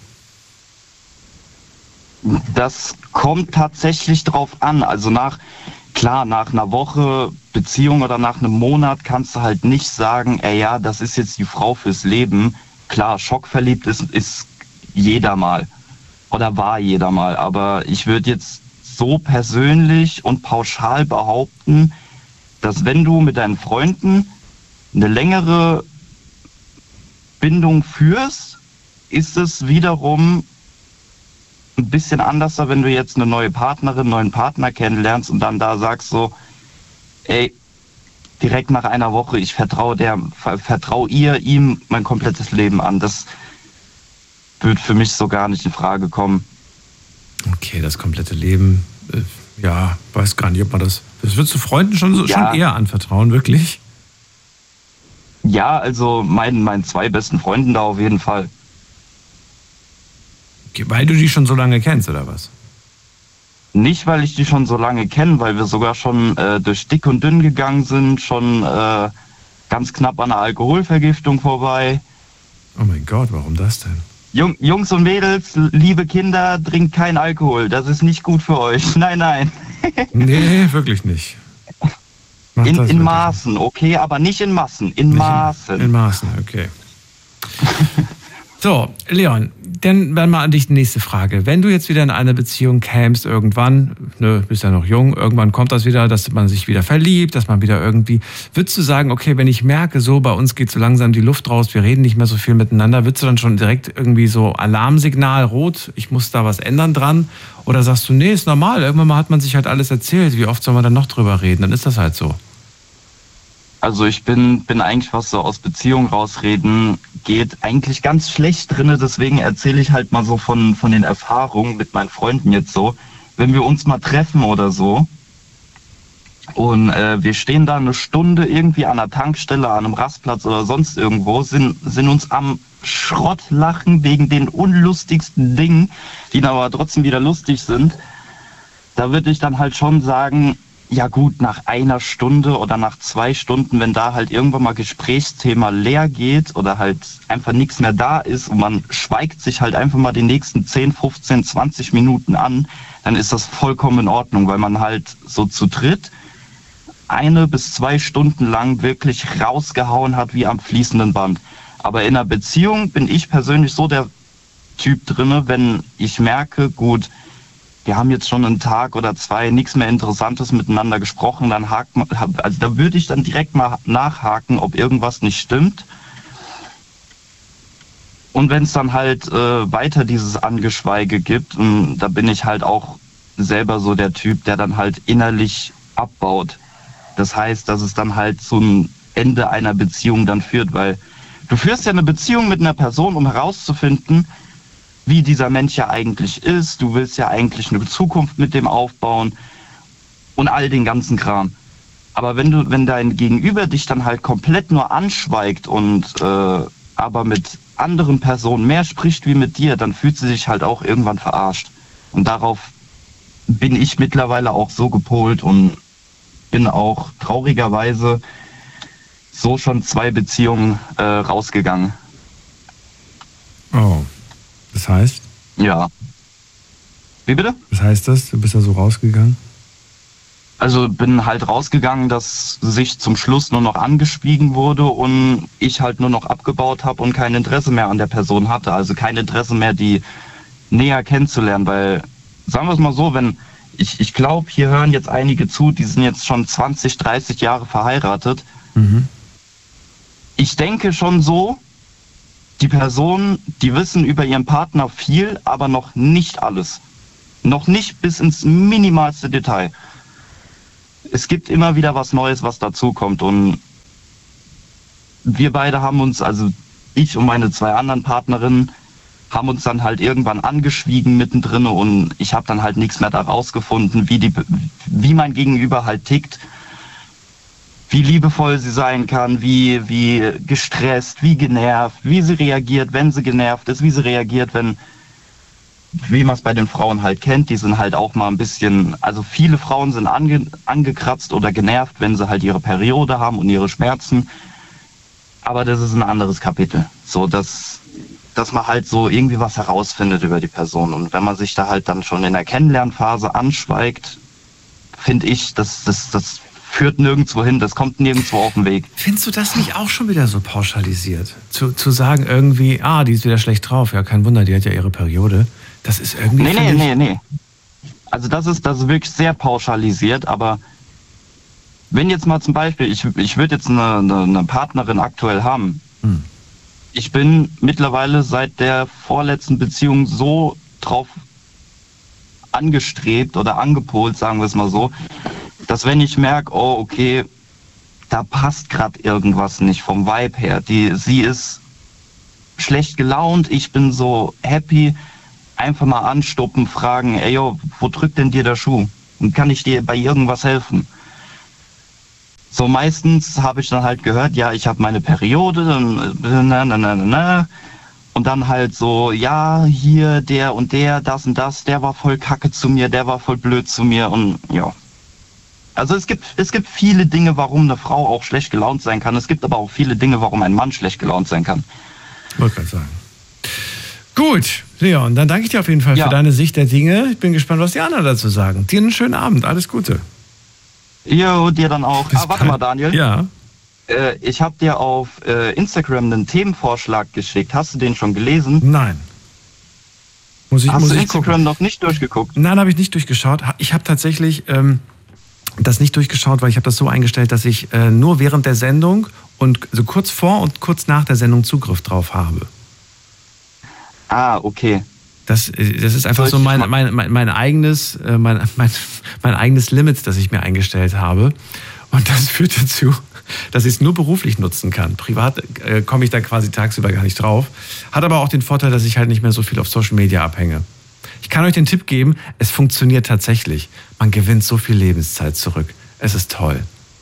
Das kommt tatsächlich drauf an. Also nach einer Woche Beziehung oder nach einem Monat kannst du halt nicht sagen, ja, das ist jetzt die Frau fürs Leben. Klar, schockverliebt ist jeder mal. Oder war jeder mal. Aber ich würde jetzt so persönlich und pauschal behaupten, dass wenn du mit deinen Freunden eine längere Bindung führst, ist es wiederum ein bisschen anders, wenn du jetzt eine neue Partnerin, neuen Partner kennenlernst und dann da sagst so, ey, direkt nach einer Woche, ich vertraue ihm mein komplettes Leben an. Das wird für mich so gar nicht in Frage kommen. Okay, das komplette Leben, ja, weiß gar nicht, ob man das würdest du Freunden schon eher anvertrauen, wirklich? Ja, also meinen zwei besten Freunden da auf jeden Fall. Okay, weil du die schon so lange kennst, oder was? Nicht, weil ich die schon so lange kenne, weil wir sogar schon durch dick und dünn gegangen sind, schon ganz knapp an einer Alkoholvergiftung vorbei. Oh mein Gott, warum das denn? Jungs und Mädels, liebe Kinder, trinkt kein Alkohol. Das ist nicht gut für euch. Nein, nein. Nee, wirklich nicht. In Maßen, okay, aber nicht in Massen. In Maßen. In Maßen, okay. So, Leon, dann mal an dich die nächste Frage. Wenn du jetzt wieder in eine Beziehung kämst irgendwann, bist ja noch jung, irgendwann kommt das wieder, dass man sich wieder verliebt, dass man wieder irgendwie, würdest du sagen, okay, wenn ich merke, so bei uns geht so langsam die Luft raus, wir reden nicht mehr so viel miteinander, würdest du dann schon direkt irgendwie so Alarmsignal, rot, ich muss da was ändern dran? Oder sagst du, nee, ist normal, irgendwann mal hat man sich halt alles erzählt, wie oft soll man dann noch drüber reden, dann ist das halt so. Also ich bin eigentlich, was so aus Beziehung rausreden geht, eigentlich ganz schlecht drinne. Deswegen erzähle ich halt mal so von den Erfahrungen mit meinen Freunden jetzt so. Wenn wir uns mal treffen oder so und wir stehen da eine Stunde irgendwie an einer Tankstelle, an einem Rastplatz oder sonst irgendwo, sind uns am Schrottlachen wegen den unlustigsten Dingen, die dann aber trotzdem wieder lustig sind. Da würde ich dann halt schon sagen, ja gut, nach einer Stunde oder nach 2 Stunden, wenn da halt irgendwann mal Gesprächsthema leer geht oder halt einfach nichts mehr da ist und man schweigt sich halt einfach mal die nächsten 10, 15, 20 Minuten an, dann ist das vollkommen in Ordnung, weil man halt so zu dritt 1 bis 2 Stunden lang wirklich rausgehauen hat wie am fließenden Band. Aber in einer Beziehung bin ich persönlich so der Typ drinne, wenn ich merke, gut, wir haben jetzt schon einen Tag oder 2 nichts mehr Interessantes miteinander gesprochen, dann da würde ich dann direkt mal nachhaken, ob irgendwas nicht stimmt. Und wenn es dann halt weiter dieses Angeschweige gibt, da bin ich halt auch selber so der Typ, der dann halt innerlich abbaut. Das heißt, dass es dann halt zum Ende einer Beziehung dann führt, weil du führst ja eine Beziehung mit einer Person, um herauszufinden, wie dieser Mensch ja eigentlich ist. Du willst ja eigentlich eine Zukunft mit dem aufbauen und all den ganzen Kram. Aber wenn dein Gegenüber dich dann halt komplett nur anschweigt und aber mit anderen Personen mehr spricht wie mit dir, dann fühlt sie sich halt auch irgendwann verarscht. Und darauf bin ich mittlerweile auch so gepolt und bin auch traurigerweise so schon 2 Beziehungen rausgegangen. Das heißt? Ja. Wie bitte? Was heißt das? Du bist da so rausgegangen? Also bin halt rausgegangen, dass sich zum Schluss nur noch angeschwiegen wurde und ich halt nur noch abgebaut habe und kein Interesse mehr an der Person hatte. Also kein Interesse mehr, die näher kennenzulernen, weil, sagen wir es mal so, wenn ich glaube, hier hören jetzt einige zu, die sind jetzt schon 20, 30 Jahre verheiratet. Mhm. Ich denke schon so, die Personen, die wissen über ihren Partner viel, aber noch nicht alles. Noch nicht bis ins minimalste Detail. Es gibt immer wieder was Neues, was dazukommt und wir beide haben uns, also ich und meine 2 anderen Partnerinnen, haben uns dann halt irgendwann angeschwiegen mittendrin und ich habe dann halt nichts mehr da rausgefunden, wie mein Gegenüber halt tickt, wie liebevoll sie sein kann, wie gestresst, wie genervt, wie sie reagiert, wenn sie genervt ist, wie sie reagiert, wie man es bei den Frauen halt kennt, die sind halt auch mal ein bisschen, also viele Frauen sind angekratzt oder genervt, wenn sie halt ihre Periode haben und ihre Schmerzen, aber das ist ein anderes Kapitel, so dass man halt so irgendwie was herausfindet über die Person. Und wenn man sich da halt dann schon in der Kennenlernphase anschweigt, finde ich, das führt nirgendwo hin, das kommt nirgendwo auf den Weg. Findest du das nicht auch schon wieder so pauschalisiert? Zu sagen irgendwie, die ist wieder schlecht drauf, ja, kein Wunder, die hat ja ihre Periode. Das ist irgendwie... Nee. Also das ist wirklich sehr pauschalisiert, aber wenn jetzt mal zum Beispiel, ich würde jetzt eine Partnerin aktuell haben, Ich bin mittlerweile seit der vorletzten Beziehung so drauf angestrebt oder angepolt, sagen wir es mal so, dass wenn ich merke, oh okay, da passt gerade irgendwas nicht vom Vibe her, sie ist schlecht gelaunt, ich bin so happy, einfach mal anstoppen, fragen, ey yo, wo drückt denn dir der Schuh? Und kann ich dir bei irgendwas helfen? So meistens habe ich dann halt gehört, ja, ich habe meine Periode, und dann halt so, ja, hier, der und der, das und das, der war voll kacke zu mir, der war voll blöd zu mir und ja. Also es gibt viele Dinge, warum eine Frau auch schlecht gelaunt sein kann. Es gibt aber auch viele Dinge, warum ein Mann schlecht gelaunt sein kann. Wollte gerade sagen. Gut, Leon, dann danke ich dir auf jeden Fall für deine Sicht der Dinge. Ich bin gespannt, was die anderen dazu sagen. Dir einen schönen Abend, alles Gute. Jo, dir dann auch. Warte mal, Daniel. Ja. Ich habe dir auf Instagram einen Themenvorschlag geschickt. Hast du den schon gelesen? Nein. Hast du Instagram noch nicht durchgeguckt? Nein, habe ich nicht durchgeschaut. Ich habe tatsächlich das nicht durchgeschaut, weil ich habe das so eingestellt, dass ich nur während der Sendung und so kurz vor und kurz nach der Sendung Zugriff drauf habe. Ah, okay. Das ist einfach so mein eigenes Limit, das ich mir eingestellt habe. Und das führt dazu, dass ich es nur beruflich nutzen kann. Privat komme ich da quasi tagsüber gar nicht drauf. Hat aber auch den Vorteil, dass ich halt nicht mehr so viel auf Social Media abhänge. Ich kann euch den Tipp geben, es funktioniert tatsächlich. Man gewinnt so viel Lebenszeit zurück. Es ist toll.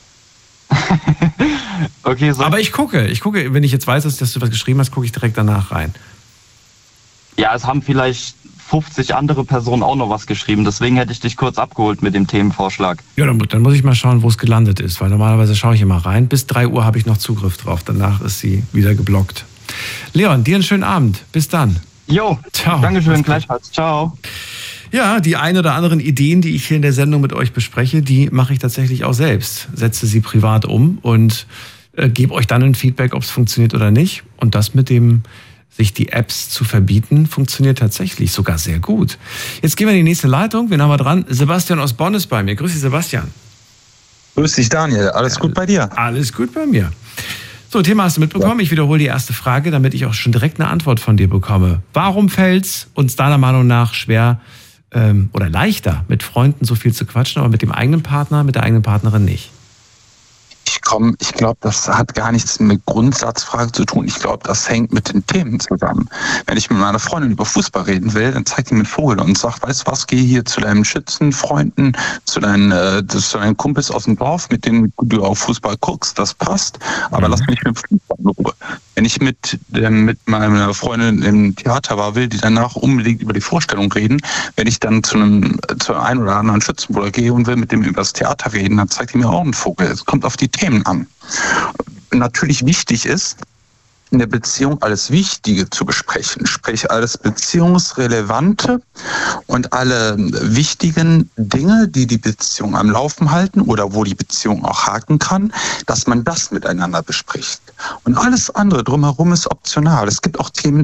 Okay, so. Aber ich gucke, wenn ich jetzt weiß, dass du was geschrieben hast, gucke ich direkt danach rein. Ja, es haben vielleicht 50 andere Personen auch noch was geschrieben. Deswegen hätte ich dich kurz abgeholt mit dem Themenvorschlag. Ja, dann muss ich mal schauen, wo es gelandet ist. Weil normalerweise schaue ich immer rein. Bis 3 Uhr habe ich noch Zugriff drauf. Danach ist sie wieder geblockt. Leon, dir einen schönen Abend. Bis dann. Jo, ciao. Dankeschön, gleichfalls. Ciao. Ja, die ein oder anderen Ideen, die ich hier in der Sendung mit euch bespreche, die mache ich tatsächlich auch selbst. Setze sie privat um und gebe euch dann ein Feedback, ob es funktioniert oder nicht. Und das mit dem sich die Apps zu verbieten, funktioniert tatsächlich sogar sehr gut. Jetzt gehen wir in die nächste Leitung. Wen haben wir dran? Sebastian aus Bonn ist bei mir. Grüß dich, Sebastian. Grüß dich, Daniel. Alles gut bei dir? Alles gut bei mir. So, Thema hast du mitbekommen. Ich wiederhole die erste Frage, damit ich auch schon direkt eine Antwort von dir bekomme. Warum fällt es uns deiner Meinung nach schwer oder leichter, mit Freunden so viel zu quatschen, aber mit dem eigenen Partner, mit der eigenen Partnerin nicht? Ich glaube, das hat gar nichts mit Grundsatzfrage zu tun. Ich glaube, das hängt mit den Themen zusammen. Wenn ich mit meiner Freundin über Fußball reden will, dann zeigt die mir einen Vogel und sagt, weißt du was, geh hier zu deinen Schützenfreunden, zu deinen Kumpels aus dem Dorf, mit denen du auf Fußball guckst, das passt, aber lass mich mit Fußball in Ruhe. Wenn ich mit meiner Freundin im Theater war, will die danach unbedingt über die Vorstellung reden. Wenn ich dann zu einem oder anderen Schützenbruder gehe und will mit dem über das Theater reden, dann zeigt die mir auch einen Vogel. Es kommt auf die Themen an. Natürlich wichtig ist, in der Beziehung alles Wichtige zu besprechen, sprich alles Beziehungsrelevante und alle wichtigen Dinge, die die Beziehung am Laufen halten oder wo die Beziehung auch haken kann, dass man das miteinander bespricht. Und alles andere drumherum ist optional. Es gibt auch Themen,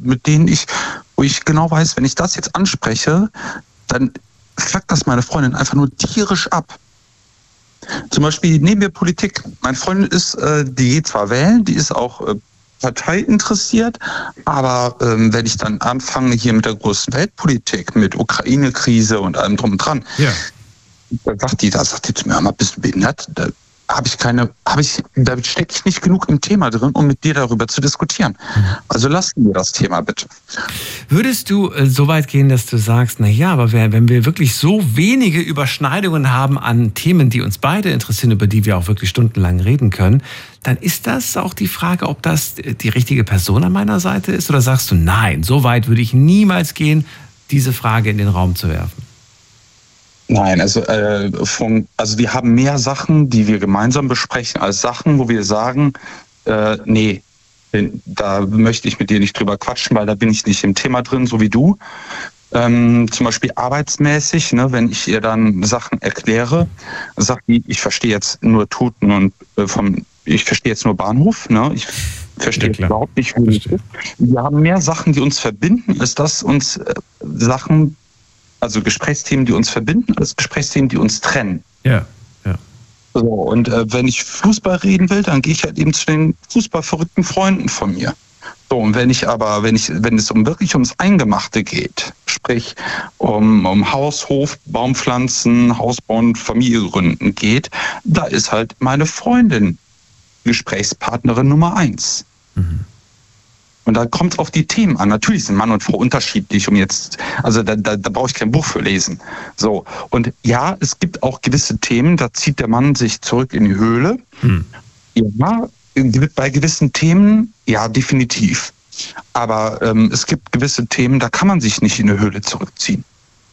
wo ich genau weiß, wenn ich das jetzt anspreche, dann fuckt das meine Freundin einfach nur tierisch ab. Zum Beispiel nehmen wir Politik. Meine Freundin die geht zwar wählen, die ist auch parteiinteressiert, aber wenn ich dann anfange hier mit der großen Weltpolitik, mit Ukraine-Krise und allem drum und dran, dann sagt die zu mir, bist du behindert? Da stecke ich nicht genug im Thema drin, um mit dir darüber zu diskutieren. Also lassen wir das Thema bitte. Würdest du so weit gehen, dass du sagst, aber wenn wir wirklich so wenige Überschneidungen haben an Themen, die uns beide interessieren, über die wir auch wirklich stundenlang reden können, dann ist das auch die Frage, ob das die richtige Person an meiner Seite ist? Oder sagst du, nein, so weit würde ich niemals gehen, diese Frage in den Raum zu werfen? Nein, also wir haben mehr Sachen, die wir gemeinsam besprechen, als Sachen, wo wir sagen, nee, da möchte ich mit dir nicht drüber quatschen, weil da bin ich nicht im Thema drin, so wie du. Zum Beispiel arbeitsmäßig, wenn ich ihr dann Sachen erkläre, sagt die, ich verstehe jetzt nur Tuten und ich verstehe jetzt nur Bahnhof, ich verstehe überhaupt nicht, wie es ist. Wir haben mehr Sachen, die uns verbinden, als dass uns Gesprächsthemen, die uns verbinden, als Gesprächsthemen, die uns trennen. Ja. So, und wenn ich Fußball reden will, dann gehe ich halt eben zu den fußballverrückten Freunden von mir. So, und wenn es wirklich ums Eingemachte geht, sprich um Haus, Hof, Baumpflanzen, Hausbauen, Familie gründen geht, da ist halt meine Freundin Gesprächspartnerin Nummer 1. Mhm. Und da kommt es auf die Themen an. Natürlich sind Mann und Frau unterschiedlich, da brauche ich kein Buch für lesen. So. Und ja, es gibt auch gewisse Themen, da zieht der Mann sich zurück in die Höhle. Ja, bei gewissen Themen, ja, definitiv. Aber es gibt gewisse Themen, da kann man sich nicht in die Höhle zurückziehen.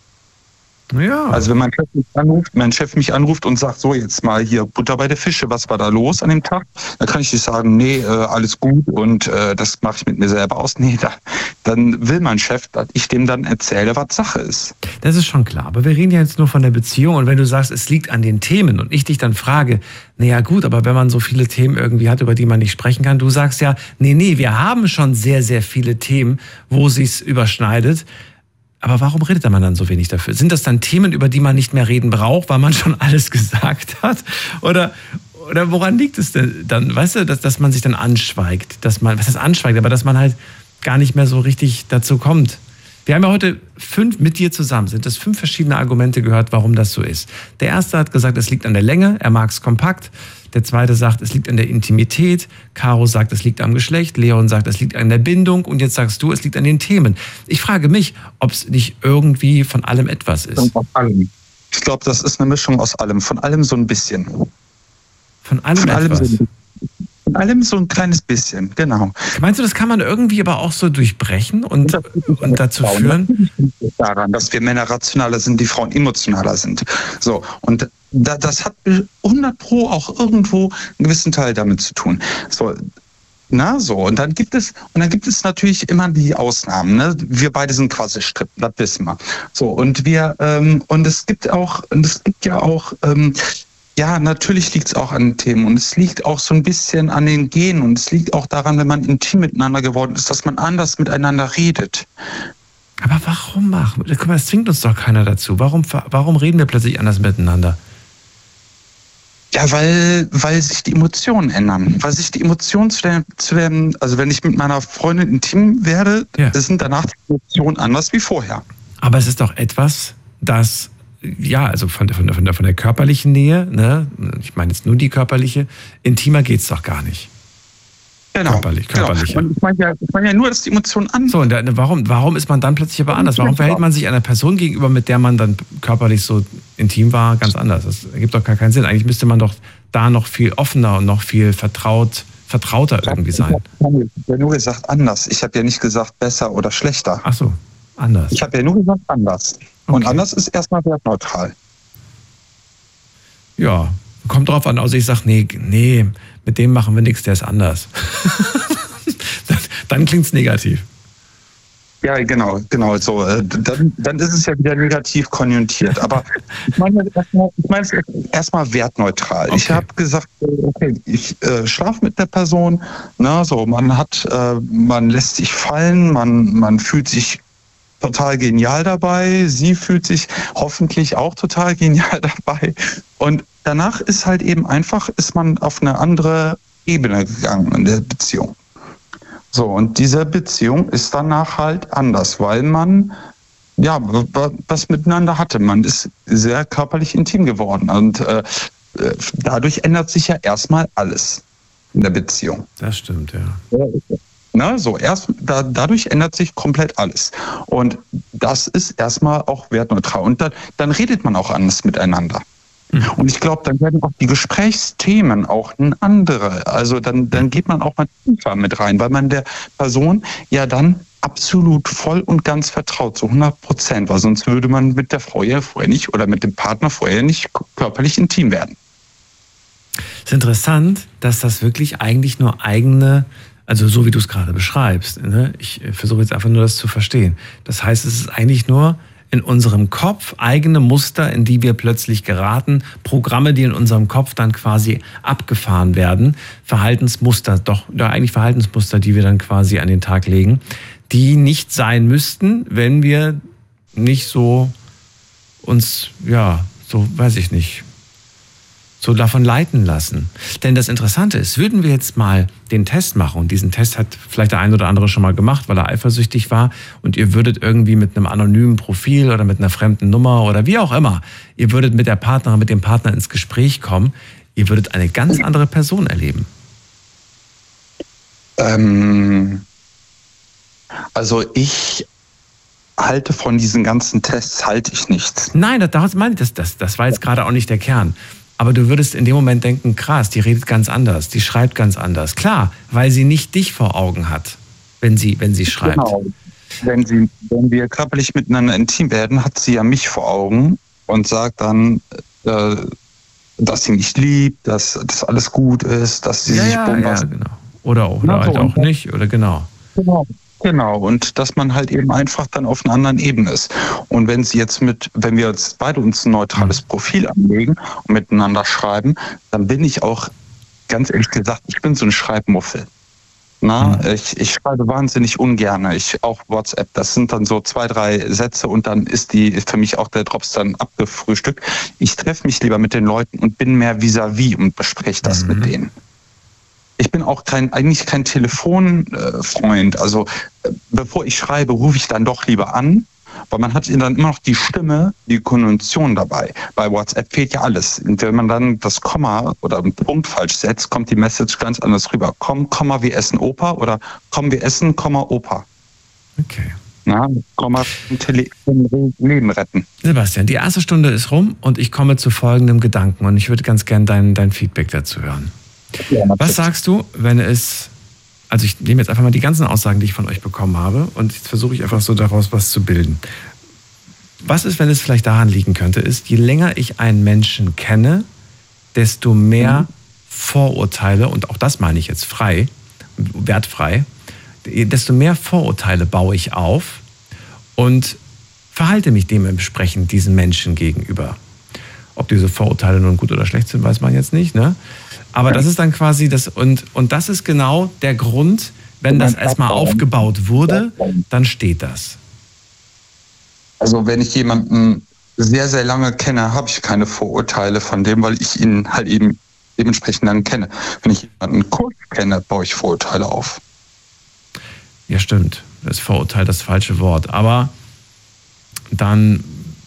Ja. Also wenn mein Chef mich anruft und sagt, so jetzt mal hier Butter bei der Fische, was war da los an dem Tag? Dann kann ich nicht sagen, nee, alles gut und das mache ich mit mir selber aus. Nee, dann will mein Chef, dass ich dem dann erzähle, was Sache ist. Das ist schon klar, aber wir reden ja jetzt nur von der Beziehung und wenn du sagst, es liegt an den Themen und ich dich dann frage, gut, aber wenn man so viele Themen irgendwie hat, über die man nicht sprechen kann, du sagst ja, nee, wir haben schon sehr, sehr viele Themen, wo sich's überschneidet. Aber warum redet man dann so wenig dafür? Sind das dann Themen, über die man nicht mehr reden braucht, weil man schon alles gesagt hat? Oder woran liegt es denn dann? Weißt du, dass man sich dann anschweigt? Was heißt anschweigt? Aber dass man halt gar nicht mehr so richtig dazu kommt. Wir haben ja heute 5 mit dir zusammen, sind das 5 verschiedene Argumente gehört, warum das so ist. Der erste hat gesagt, es liegt an der Länge, er mag es kompakt. Der zweite sagt, es liegt an der Intimität. Caro sagt, es liegt am Geschlecht. Leon sagt, es liegt an der Bindung. Und jetzt sagst du, es liegt an den Themen. Ich frage mich, ob es nicht irgendwie von allem etwas ist. Von allem. Ich glaube, das ist eine Mischung aus allem. Von allem so ein bisschen. Von allem etwas? Von allem so ein kleines bisschen, genau. Meinst du, das kann man irgendwie aber auch so durchbrechen und dazu führen? Daran, dass wir Männer rationaler sind, die Frauen emotionaler sind. So, und das hat 100% auch irgendwo einen gewissen Teil damit zu tun. So, und dann gibt es natürlich immer die Ausnahmen. Ne? Wir beide sind quasi Strippen, das wissen wir. So, und es gibt ja auch natürlich liegt es auch an den Themen und es liegt auch so ein bisschen an den Genen und es liegt auch daran, wenn man intim miteinander geworden ist, dass man anders miteinander redet. Aber warum guck mal, das zwingt uns doch keiner dazu. Warum reden wir plötzlich anders miteinander? Ja, weil sich die Emotionen ändern. Weil sich die Emotionen also wenn ich mit meiner Freundin intim werde, sind danach die Emotionen anders wie vorher. Aber es ist doch etwas, das also von der körperlichen Nähe, ne? Ich meine jetzt nur die körperliche, intimer geht's doch gar nicht. Genau. Körperlicher. Und ich meine ja nur, dass die Emotionen anders. So, und warum ist man dann plötzlich aber anders? Warum verhält man sich einer Person gegenüber, mit der man dann körperlich so intim war, ganz anders? Das ergibt doch gar keinen Sinn. Eigentlich müsste man doch da noch viel offener und noch viel vertrauter irgendwie sein. Ich habe ja nur gesagt anders. Ich habe ja nicht gesagt besser oder schlechter. Ach so, anders. Ich habe ja nur gesagt anders. Okay. Und anders ist erstmal wertneutral. Ja, kommt drauf an. Also ich sage, nee, mit dem machen wir nichts, der ist anders. Dann klingt's negativ. Ja, genau so. Dann ist es ja wieder negativ konjunktiert. Aber ich meine es erstmal wertneutral. Okay. Ich habe gesagt, okay, ich schlafe mit der Person. Na, so, man lässt sich fallen, man fühlt sich total genial dabei. Sie fühlt sich hoffentlich auch total genial dabei. Und danach ist halt eben einfach, ist man auf eine andere Ebene gegangen in der Beziehung. So, und diese Beziehung ist danach halt anders, weil man ja was miteinander hatte. Man ist sehr körperlich intim geworden und dadurch ändert sich ja erstmal alles in der Beziehung. Das stimmt, ja. Na, so dadurch ändert sich komplett alles. Und das ist erstmal auch wertneutral. Und dann redet man auch anders miteinander. Und ich glaube, dann werden auch die Gesprächsthemen auch andere. Also dann geht man auch mal tiefer mit rein, weil man der Person ja dann absolut voll und ganz vertraut, zu 100%, weil sonst würde man mit der Frau ja vorher nicht oder mit dem Partner vorher nicht körperlich intim werden. Es ist interessant, dass das wirklich eigentlich nur eigene, also so wie du es gerade beschreibst, ne? Ich versuche jetzt einfach nur das zu verstehen. Das heißt, es ist eigentlich nur in unserem Kopf eigene Muster, in die wir plötzlich geraten, Programme, die in unserem Kopf dann quasi abgefahren werden, Verhaltensmuster, die wir dann quasi an den Tag legen, die nicht sein müssten, wenn wir nicht so uns, so davon leiten lassen. Denn das Interessante ist, würden wir jetzt mal den Test machen, und diesen Test hat vielleicht der ein oder andere schon mal gemacht, weil er eifersüchtig war, und ihr würdet irgendwie mit einem anonymen Profil oder mit einer fremden Nummer oder wie auch immer, ihr würdet mit der Partnerin, mit dem Partner ins Gespräch kommen, ihr würdet eine ganz andere Person erleben. Also ich halte von diesen ganzen Tests, halte ich nichts. Nein, das meine ich, das war jetzt gerade auch nicht der Kern. Aber du würdest in dem Moment denken, krass, die redet ganz anders, die schreibt ganz anders. Klar, weil sie nicht dich vor Augen hat, wenn sie schreibt. Genau. Wenn wir körperlich miteinander intim werden, hat sie ja mich vor Augen und sagt dann, dass sie mich liebt, dass alles gut ist, dass sie sich genau. Oder halt auch nicht, oder genau. Genau, und dass man halt eben einfach dann auf einer anderen Ebene ist. Und wenn wir jetzt beide uns ein neutrales Profil anlegen und miteinander schreiben, dann bin ich auch, ganz ehrlich gesagt, ich bin so ein Schreibmuffel. Ich schreibe wahnsinnig ungern. Auch WhatsApp, das sind dann so 2, 3 Sätze und dann ist für mich auch der Drops dann abgefrühstückt. Ich treffe mich lieber mit den Leuten und bin mehr vis-à-vis und bespreche das mit denen. Ich bin auch eigentlich kein Telefonfreund. Also bevor ich schreibe, rufe ich dann doch lieber an, weil man hat dann immer noch die Stimme, die Konnotation dabei. Bei WhatsApp fehlt ja alles. Und wenn man dann das Komma oder einen Punkt falsch setzt, kommt die Message ganz anders rüber. Komm, Komma, wir essen Opa oder komm, wir essen, Komma, Opa. Okay. Komma, Leben retten. Sebastian, die erste Stunde ist rum und ich komme zu folgendem Gedanken und ich würde ganz gern dein Feedback dazu hören. Ja, was sagst du, also ich nehme jetzt einfach mal die ganzen Aussagen, die ich von euch bekommen habe und jetzt versuche ich einfach so daraus was zu bilden. Was ist, wenn es vielleicht daran liegen könnte, ist, je länger ich einen Menschen kenne, desto mehr Vorurteile, und auch das meine ich jetzt wertfrei, desto mehr Vorurteile baue ich auf und verhalte mich dementsprechend diesen Menschen gegenüber. Ob diese Vorurteile nun gut oder schlecht sind, weiß man jetzt nicht, ne? Aber das ist dann quasi das, und das ist genau der Grund, wenn das erstmal aufgebaut wurde, dann steht das. Also wenn ich jemanden sehr, sehr lange kenne, habe ich keine Vorurteile von dem, weil ich ihn halt eben dementsprechend dann kenne. Wenn ich jemanden kurz kenne, baue ich Vorurteile auf. Ja, stimmt. Das ist Vorurteil das falsche Wort. Aber dann,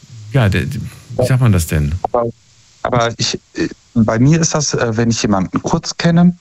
wie sagt man das denn? Aber bei mir ist das, wenn ich jemanden kurz kenne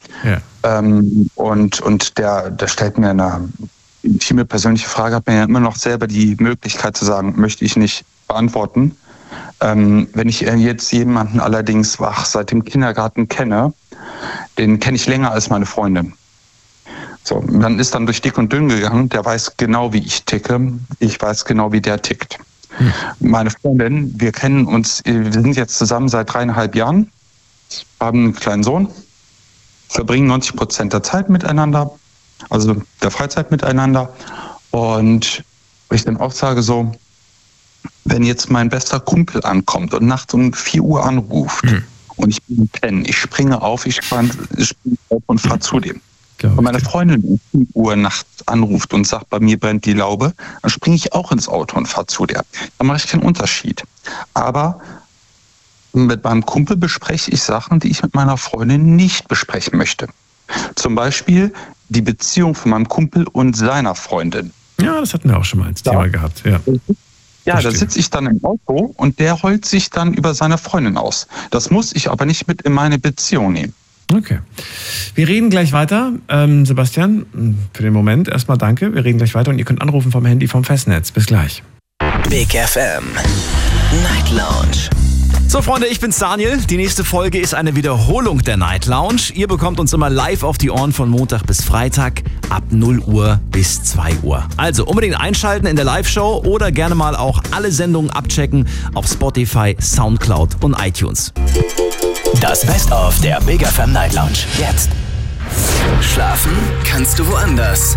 und der stellt mir eine intime persönliche Frage, hat mir ja immer noch selber die Möglichkeit zu sagen, möchte ich nicht beantworten. Wenn ich jetzt jemanden allerdings seit dem Kindergarten kenne, den kenne ich länger als meine Freundin. So, dann ist dann durch dick und dünn gegangen, der weiß genau, wie ich ticke, ich weiß genau, wie der tickt. Meine Freundin, wir kennen uns, wir sind jetzt zusammen seit 3,5 Jahren, haben einen kleinen Sohn, verbringen 90% der Zeit miteinander also der Freizeit miteinander. Und ich dann auch sage so, wenn jetzt mein bester Kumpel ankommt und nachts um 4 Uhr anruft und ich bin pennen, ich springe auf, ich springe auf und fahre zu dem. Wenn meine Freundin um 4 Uhr nachts anruft und sagt, bei mir brennt die Laube, dann springe ich auch ins Auto und fahre zu der. Da mache ich keinen Unterschied. Aber mit meinem Kumpel bespreche ich Sachen, die ich mit meiner Freundin nicht besprechen möchte. Zum Beispiel die Beziehung von meinem Kumpel und seiner Freundin. Ja, das hatten wir auch schon mal als Thema gehabt. Ja, da sitze ich dann im Auto und der heult sich dann über seine Freundin aus. Das muss ich aber nicht mit in meine Beziehung nehmen. Okay. Wir reden gleich weiter. Sebastian, für den Moment erstmal danke. Wir reden gleich weiter und ihr könnt anrufen vom Handy vom Festnetz. Bis gleich. Big FM Night Lounge. So Freunde, ich bin's Daniel. Die nächste Folge ist eine Wiederholung der Night Lounge. Ihr bekommt uns immer live auf die Ohren von Montag bis Freitag ab 0 Uhr bis 2 Uhr. Also unbedingt einschalten in der Live-Show oder gerne mal auch alle Sendungen abchecken auf Spotify, Soundcloud und iTunes. Das Best-of der Big FM Night Lounge. Jetzt. Schlafen kannst du woanders.